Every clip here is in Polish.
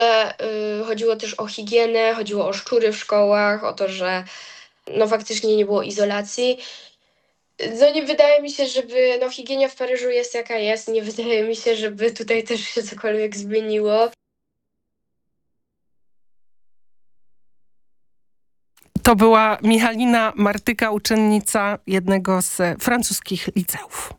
chodziło też o higienę, chodziło o szczury w szkołach, o to, że faktycznie nie było izolacji. No nie wydaje mi się, żeby higiena w Paryżu jest jaka jest. Nie wydaje mi się, żeby tutaj też się cokolwiek zmieniło. To była Michalina Martyka, uczennica jednego z francuskich liceów.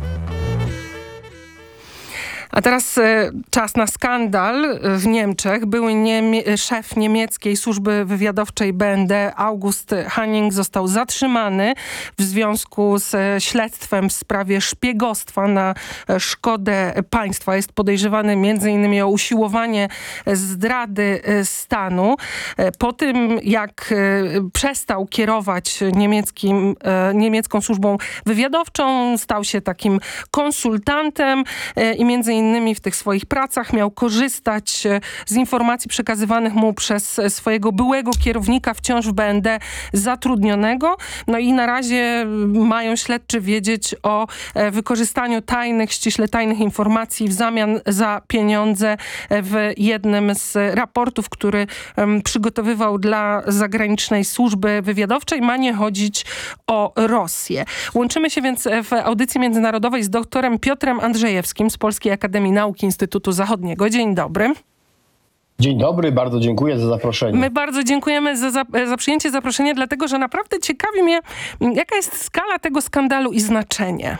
A teraz czas na skandal w Niemczech. Były szef niemieckiej służby wywiadowczej BND August Hanning został zatrzymany w związku z śledztwem w sprawie szpiegostwa na szkodę państwa. Jest podejrzewany m.in. o usiłowanie zdrady stanu. Po tym, jak przestał kierować niemiecką służbą wywiadowczą, stał się takim konsultantem i między innymi w tych swoich pracach miał korzystać z informacji przekazywanych mu przez swojego byłego kierownika wciąż w BND zatrudnionego. No i na razie mają śledczy wiedzieć o wykorzystaniu ściśle tajnych informacji w zamian za pieniądze w jednym z raportów, który przygotowywał dla zagranicznej służby wywiadowczej. Ma nie chodzić o Rosję. Łączymy się więc w audycji międzynarodowej z doktorem Piotrem Andrzejewskim z Polskiej Akademii Nauk Instytutu Zachodniego. Dzień dobry. Dzień dobry, bardzo dziękuję za zaproszenie. My bardzo dziękujemy za przyjęcie zaproszenia, dlatego że naprawdę ciekawi mnie, jaka jest skala tego skandalu i znaczenie.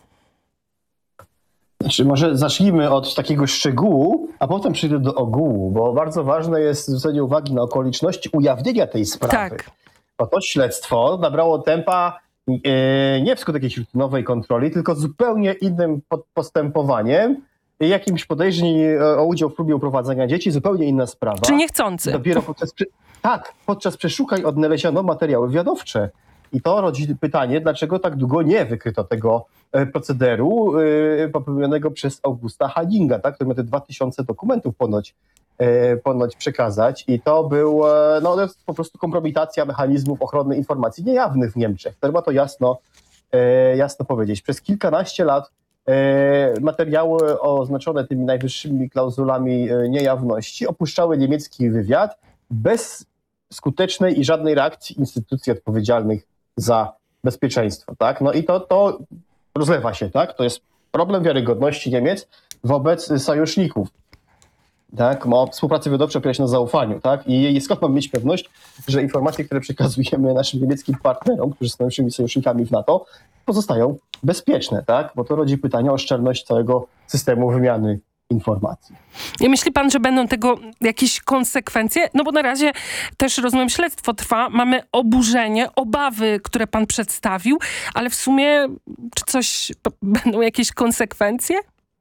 Znaczy, może zacznijmy od takiego szczegółu, a potem przejdę do ogółu, bo bardzo ważne jest zwrócenie uwagi na okolicznościi ujawnienia tej sprawy. Tak. Bo to śledztwo nabrało tempa nie wskutek jakiejś rutynowej kontroli, tylko zupełnie innym postępowaniem, jakimś podejrzeń o udział w próbie uprowadzenia dzieci, zupełnie inna sprawa. Czy niechcący? Dopiero podczas przeszukań odnaleziono materiały wywiadowcze. I to rodzi pytanie, dlaczego tak długo nie wykryto tego procederu popełnionego przez Augusta Hanninga, tak? Który miał te 2000 dokumentów ponoć przekazać. I to to jest po prostu kompromitacja mechanizmów ochrony informacji niejawnych w Niemczech. Trzeba to jasno powiedzieć. Przez kilkanaście lat materiały oznaczone tymi najwyższymi klauzulami niejawności opuszczały niemiecki wywiad bez skutecznej i żadnej reakcji instytucji odpowiedzialnych za bezpieczeństwo. Tak? No i to rozlewa się. Tak? To jest problem wiarygodności Niemiec wobec sojuszników. Tak? Współpracy wywiadowczej opiera się na zaufaniu. Tak? I skąd mamy mieć pewność, że informacje, które przekazujemy naszym niemieckim partnerom, którzy są naszymi sojusznikami w NATO, pozostają bezpieczne, tak? Bo to rodzi pytanie o szczelność całego systemu wymiany informacji. I myśli pan, że będą tego jakieś konsekwencje? No bo na razie też, rozumiem, śledztwo trwa, mamy oburzenie, obawy, które pan przedstawił, ale w sumie czy będą jakieś konsekwencje?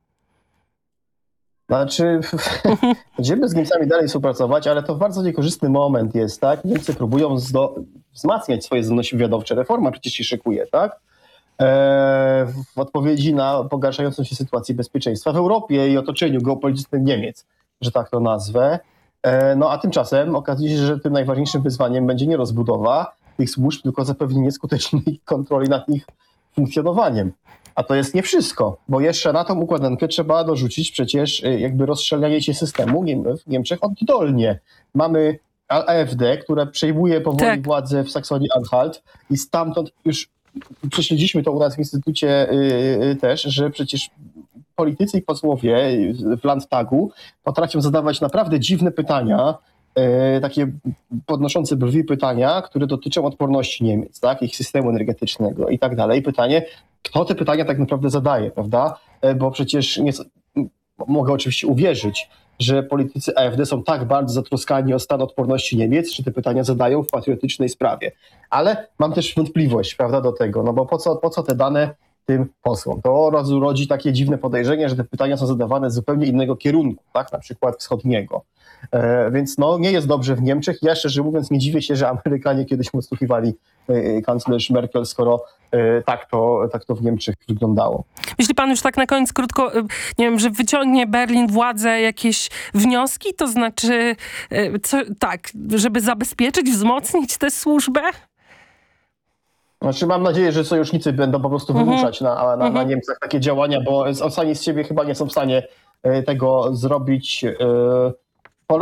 Znaczy, będziemy z Niemcami dalej współpracować, ale to bardzo niekorzystny moment jest, tak? Niemcy próbują wzmacniać swoje zdolności wywiadowcze. Reforma przecież się szykuje, tak? W odpowiedzi na pogarszającą się sytuację bezpieczeństwa w Europie i otoczeniu geopolitycznym Niemiec, że tak to nazwę. A tymczasem okazuje się, że tym najważniejszym wyzwaniem będzie nie rozbudowa tych służb, tylko zapewnienie skutecznej kontroli nad ich funkcjonowaniem. A to jest nie wszystko, bo jeszcze na tą układankę trzeba dorzucić przecież jakby rozstrzelanie się systemu w Niemczech oddolnie. Mamy AfD, które przejmuje powoli władzę w Saksonii-Anhalt i stamtąd już prześledziliśmy to u nas w instytucie też, że przecież politycy i posłowie w Landtagu potrafią zadawać naprawdę dziwne pytania, takie podnoszące brwi pytania, które dotyczą odporności Niemiec, tak, ich systemu energetycznego i tak dalej. Pytanie, kto te pytania tak naprawdę zadaje, prawda? Bo przecież mogę oczywiście uwierzyć, że politycy AfD są tak bardzo zatroskani o stan odporności Niemiec, że te pytania zadają w patriotycznej sprawie. Ale mam też wątpliwość, prawda, do tego, no bo po co te dane tym posłom? To rodzi takie dziwne podejrzenie, że te pytania są zadawane z zupełnie innego kierunku, tak, na przykład wschodniego. Więc nie jest dobrze w Niemczech. Ja szczerze mówiąc nie dziwię się, że Amerykanie kiedyś podsłuchiwali kanclerz Merkel, skoro tak to w Niemczech wyglądało. Jeśli pan już tak na koniec krótko, nie wiem, że wyciągnie Berlin władze jakieś wnioski, to znaczy żeby zabezpieczyć, wzmocnić tę służbę? Znaczy mam nadzieję, że sojusznicy będą po prostu wymuszać na Niemcach takie działania, bo sami z siebie chyba nie są w stanie tego zrobić